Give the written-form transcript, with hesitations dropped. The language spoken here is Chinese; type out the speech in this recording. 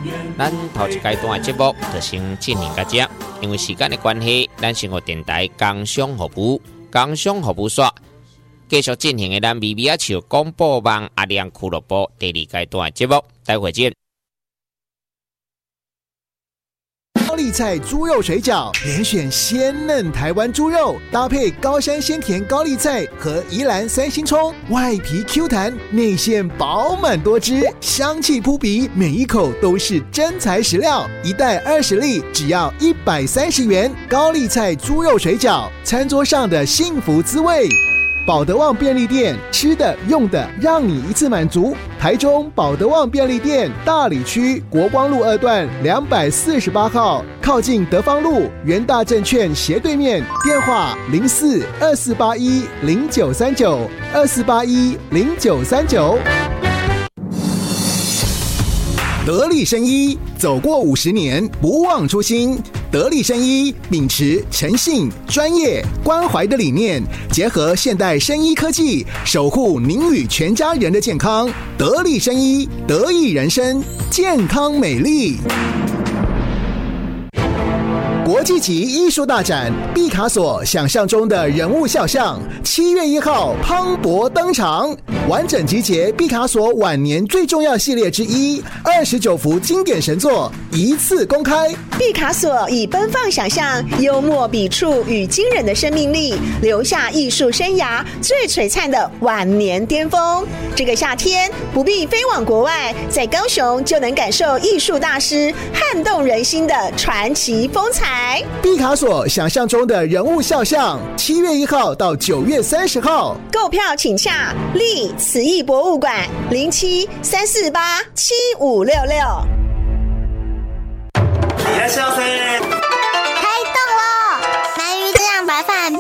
咱头一阶段的节目就先进行到这，因为时间的关系，咱生活电台工商服务所继续进行的咱米米啊球广播网阿亮俱乐部第二阶段的节目，待会见。 高丽菜猪肉水饺连选鲜嫩台湾猪肉，搭配高山鲜甜高丽菜和宜兰三星葱，外皮 Q 弹，内馅饱满多汁，香气扑鼻，每一口都是真材实料。一袋20粒，只要130元。高丽菜猪肉水饺，餐桌上的幸福滋味。保德旺便利店，吃的用的让你一次满足。台中保德旺便利店大里区国光路2段248号，靠近德芳路元大证券斜对面，电话04-2481-0939，2481-0939。得力生医，走过50年，不忘初心。得力生医秉持诚信、专业、关怀的理念，结合现代生医科技，守护您与全家人的健康。得力生医，得益人生，健康美丽。国际级艺术大展毕卡索想象中的人物肖像，7月1号磅礴登场，完整集结毕卡索晚年最重要系列之一，29幅经典神作一次公开。 毕卡索以奔放想象、幽默笔触与惊人的生命力，留下艺术生涯最璀璨的晚年巅峰。这个夏天不必飞往国外，在高雄就能感受艺术大师撼动人心的传奇风采。 毕卡索想象中的人物肖像，7月1号到9月30号， 购票请洽立慈艺博物馆07-348-7566。